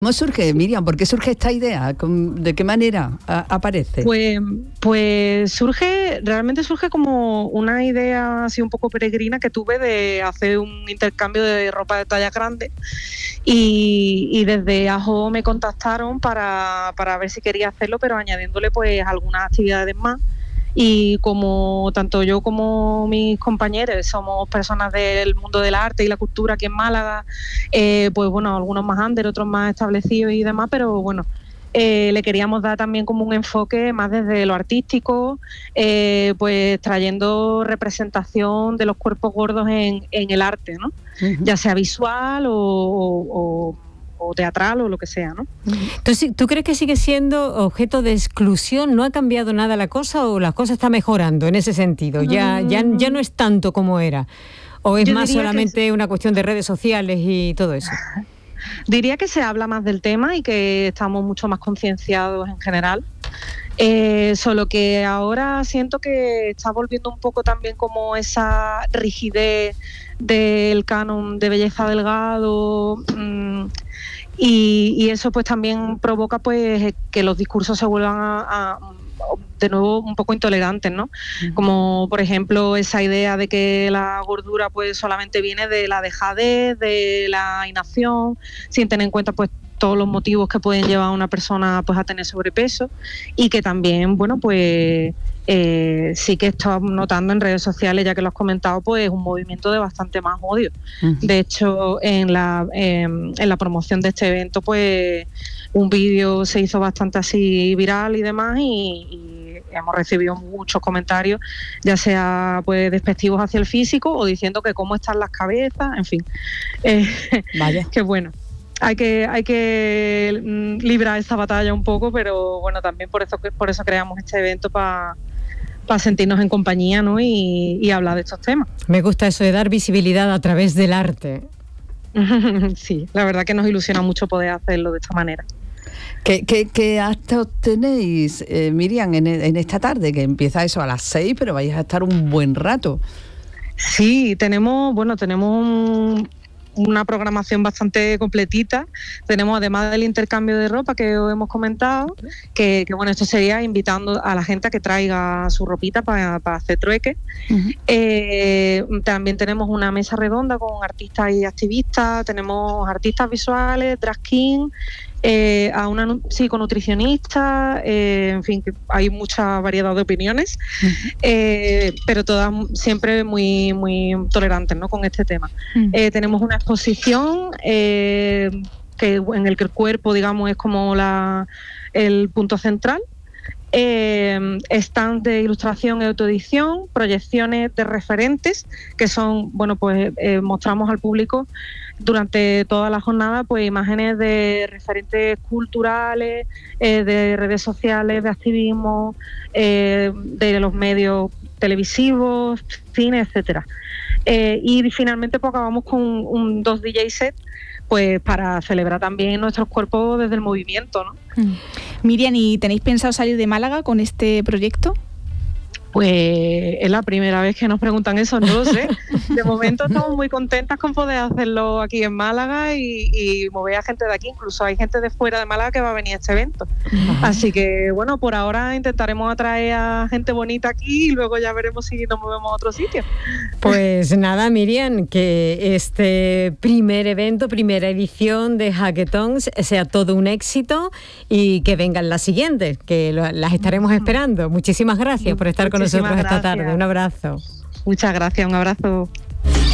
¿Cómo surge, Miriam? ¿Por qué surge esta idea? ¿De qué manera aparece? Pues realmente surge como una idea así un poco peregrina que tuve de hacer un intercambio de ropa de talla grande y desde Ajo me contactaron para ver si quería hacerlo, pero añadiéndole pues algunas actividades más. Y como tanto yo como mis compañeros somos personas del mundo del arte y la cultura aquí en Málaga, pues bueno, algunos más under, otros más establecidos y demás, pero bueno, le queríamos dar también como un enfoque más desde lo artístico, pues trayendo representación de los cuerpos gordos en el arte, ¿no? Uh-huh. Ya sea visual o teatral o lo que sea, ¿no? Entonces, ¿tú crees que sigue siendo objeto de exclusión? ¿No ha cambiado nada la cosa o la cosa está mejorando en ese sentido? ¿Ya no es tanto como era? ¿O es más solamente una cuestión de redes sociales y todo eso? Diría que se habla más del tema y que estamos mucho más concienciados en general. Solo que ahora siento que está volviendo un poco también como esa rigidez del canon de belleza delgado, y eso pues también provoca pues que los discursos se vuelvan a de nuevo un poco intolerantes, ¿no? Uh-huh. Como por ejemplo esa idea de que la gordura pues solamente viene de la dejadez, de la inacción, sin tener en cuenta pues todos los motivos que pueden llevar a una persona pues a tener sobrepeso, y que también, bueno, pues sí que estamos notando en redes sociales, ya que lo has comentado, pues un movimiento de bastante más odio. Uh-huh. De hecho, en la promoción de este evento, pues un vídeo se hizo bastante así viral y demás, y hemos recibido muchos comentarios, ya sea pues despectivos hacia el físico o diciendo que cómo están las cabezas, en fin. Vaya. Que bueno. Hay que librar esta batalla un poco, pero bueno, también por eso creamos este evento para sentirnos en compañía, ¿no? Y hablar de estos temas. Me gusta eso de dar visibilidad a través del arte. Sí, la verdad que nos ilusiona mucho poder hacerlo de esta manera. ¿Qué actos tenéis, Miriam, en esta tarde? Que empieza eso a las 6, pero vais a estar un buen rato. Sí, tenemos una programación bastante completita. Tenemos, además del intercambio de ropa que os hemos comentado, que bueno, esto sería invitando a la gente a que traiga su ropita para hacer trueque. Uh-huh. También tenemos una mesa redonda con artistas y activistas, tenemos artistas visuales, drag king, a una psiconutricionista, en fin, que hay mucha variedad de opiniones, uh-huh. Pero todas siempre muy, muy tolerantes, ¿no?, con este tema. Uh-huh. Tenemos una exposición en el que el cuerpo, digamos, es como el punto central. Stand de ilustración y autoedición, proyecciones de referentes, que son, bueno, pues mostramos al público durante toda la jornada pues imágenes de referentes culturales, de redes sociales, de activismo, de los medios televisivos, cine, etcétera. Y finalmente pues acabamos con 2 DJ sets, pues para celebrar también nuestros cuerpos desde el movimiento, ¿no? Miriam, ¿y tenéis pensado salir de Málaga con este proyecto? Pues es la primera vez que nos preguntan eso, no lo sé. De momento estamos muy contentas con poder hacerlo aquí en Málaga y mover a gente de aquí. Incluso hay gente de fuera de Málaga que va a venir a este evento. Uh-huh. Así que, bueno, por ahora intentaremos atraer a gente bonita aquí y luego ya veremos si nos movemos a otro sitio. Pues nada, Miriam, que este primer evento, primera edición de Hackathons sea todo un éxito y que vengan las siguientes, que las estaremos esperando. Muchísimas gracias por estar con nosotros esta tarde. Un abrazo. Muchas gracias, un abrazo.